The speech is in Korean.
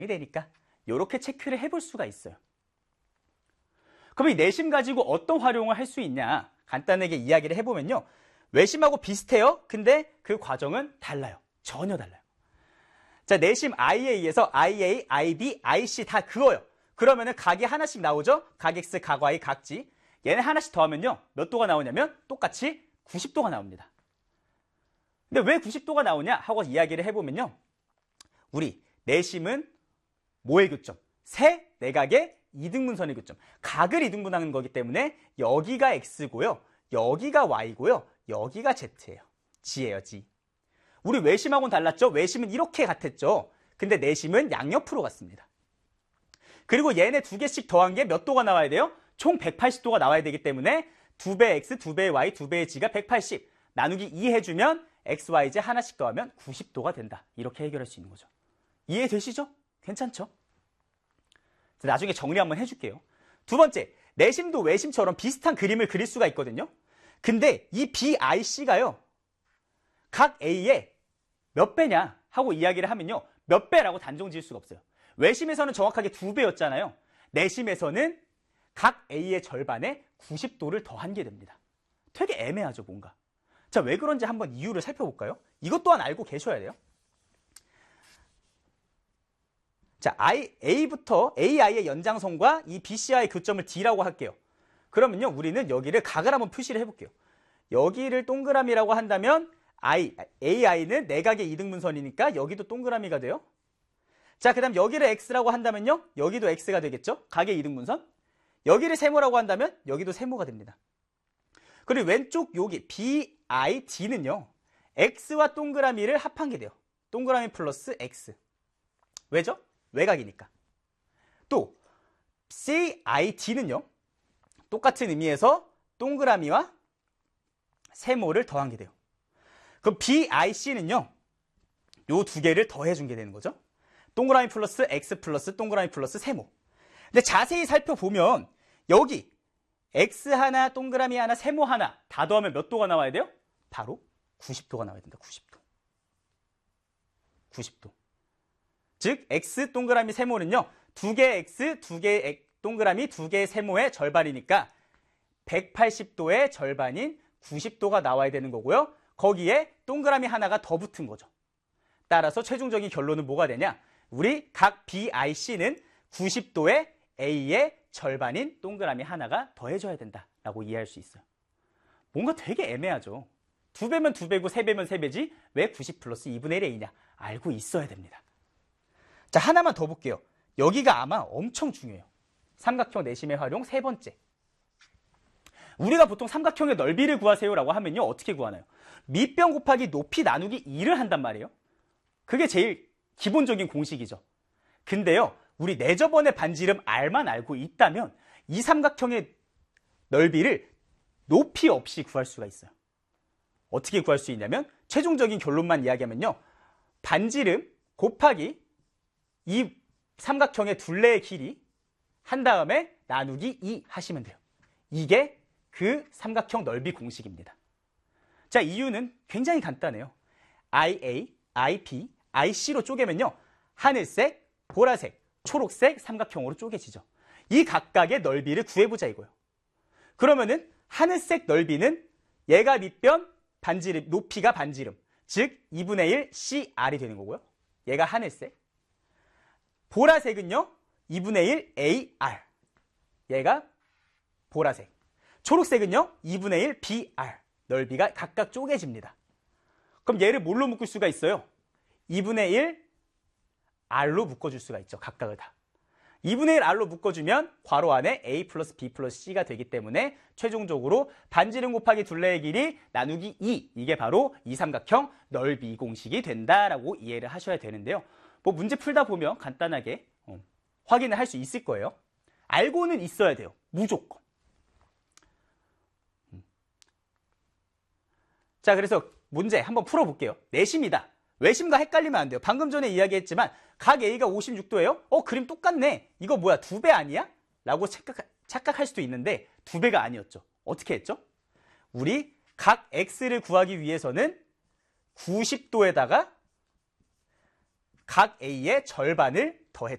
되니까 이렇게 체크를 해볼 수가 있어요. 그럼 이 내심 가지고 어떤 활용을 할 수 있냐? 간단하게 이야기를 해보면요. 외심하고 비슷해요. 근데 그 과정은 달라요. 전혀 달라요. 자, 내심 IA에서 IA, IB, IC 다 그거예요. 그러면은 각이 하나씩 나오죠? 각 X, 각 Y, 각 G. 얘네 하나씩 더하면요. 몇 도가 나오냐면 똑같이 90도가 나옵니다. 근데 왜 90도가 나오냐 하고 이야기를 해보면요. 우리 내심은 뭐의 교점? 세 내각의 이등분선의 교점. 각을 이등분하는 거기 때문에 여기가 X고요. 여기가 Y고요. 여기가 Z예요. G예요, G. 우리 외심하고는 달랐죠? 외심은 이렇게 같았죠? 근데 내심은 양옆으로 갔습니다. 그리고 얘네 두 개씩 더한 게 몇 도가 나와야 돼요? 총 180도가 나와야 되기 때문에 2배 X, 2배 Y, 2배의 G가 180. 나누기 2 해주면 X, Y, Z 하나씩 더하면 90도가 된다. 이렇게 해결할 수 있는 거죠. 이해되시죠? 괜찮죠? 나중에 정리 한번 해줄게요. 두 번째, 내심도 외심처럼 비슷한 그림을 그릴 수가 있거든요. 근데 이 BIC가요. 각 A의 몇 배냐 하고 이야기를 하면요. 몇 배라고 단정 지을 수가 없어요. 외심에서는 정확하게 2배였잖아요. 내심에서는 각 A의 절반에 90도를 더한 게 됩니다. 되게 애매하죠, 뭔가. 자, 왜 그런지 한번 이유를 살펴볼까요? 이것 또한 알고 계셔야 돼요. 자, A부터 AI의 연장선과 이 BCI의 교점을 D라고 할게요. 그러면요, 우리는 여기를 각을 한번 표시를 해볼게요. 여기를 동그라미라고 한다면 AI는 내각의 이등분선이니까 여기도 동그라미가 돼요. 자, 그 다음 여기를 X라고 한다면요, 여기도 X가 되겠죠? 각의 이등분선. 여기를 세모라고 한다면 여기도 세모가 됩니다. 그리고 왼쪽 여기 BID는요, X와 동그라미를 합한 게 돼요. 동그라미 플러스 X. 왜죠? 외곽이니까. 또 CID는요, 똑같은 의미에서 동그라미와 세모를 더한 게 돼요. 그럼 BIC는요, 요 두 개를 더해준 게 되는 거죠. 동그라미 플러스 X 플러스 동그라미 플러스 세모. 근데 자세히 살펴보면 여기 X 하나, 동그라미 하나, 세모 하나 다 더하면 몇 도가 나와야 돼요? 바로 90도가 나와야 된다. 90도. 90도. 즉 X 동그라미 세모는요, 두 개 X, 두 개 동그라미, 두 개의 세모의 절반이니까 180도의 절반인 90도가 나와야 되는 거고요. 거기에 동그라미 하나가 더 붙은 거죠. 따라서 최종적인 결론은 뭐가 되냐? 우리 각 BIC는 90도의 A의 절반인 동그라미 하나가 더해져야 된다라고 이해할 수 있어요. 뭔가 되게 애매하죠. 2배면 2배고 3배면 3배지 왜 90 플러스 2분의 1의 A냐? 알고 있어야 됩니다. 자, 하나만 더 볼게요. 여기가 아마 엄청 중요해요. 삼각형 내심의 활용 세 번째. 우리가 보통 삼각형의 넓이를 구하세요라고 하면요, 어떻게 구하나요? 밑변 곱하기 높이 나누기 2를 한단 말이에요. 그게 제일 기본적인 공식이죠. 근데요, 우리 내저번의 반지름 R만 알고 있다면 이 삼각형의 넓이를 높이 없이 구할 수가 있어요. 어떻게 구할 수 있냐면 최종적인 결론만 이야기하면요, 반지름 곱하기 이 삼각형의 둘레의 길이 한 다음에 나누기 2 하시면 돼요. 이게 그 삼각형 넓이 공식입니다. 자, 이유는 굉장히 간단해요. IA, IP, IC로 쪼개면요, 하늘색, 보라색, 초록색 삼각형으로 쪼개지죠. 이 각각의 넓이를 구해보자 이거예요. 그러면은 하늘색 넓이는 얘가 밑변, 반지름, 높이가 반지름, 즉 2분의 1 CR이 되는 거고요. 얘가 하늘색. 보라색은요, 2분의 1 AR. 얘가 보라색. 초록색은요, 2분의 1 BR. 넓이가 각각 쪼개집니다. 그럼 얘를 뭘로 묶을 수가 있어요? 2분의 1 R로 묶어줄 수가 있죠. 각각을 다. 2분의 1 R로 묶어주면 괄호 안에 A 플러스 B 플러스 C가 되기 때문에 최종적으로 반지름 곱하기 둘레의 길이 나누기 2. 이게 바로 이 삼각형 넓이 공식이 된다라고 이해를 하셔야 되는데요. 뭐 문제 풀다 보면 간단하게 확인을 할 수 있을 거예요. 알고는 있어야 돼요. 무조건. 자, 그래서 문제 한번 풀어볼게요. 내심이다. 외심과 헷갈리면 안 돼요. 방금 전에 이야기했지만 각 A가 56도예요? 그림 똑같네. 이거 뭐야, 2배 아니야? 라고 착각할 수도 있는데 2배가 아니었죠. 어떻게 했죠? 우리 각 X를 구하기 위해서는 90도에다가 각 A의 절반을 더했죠.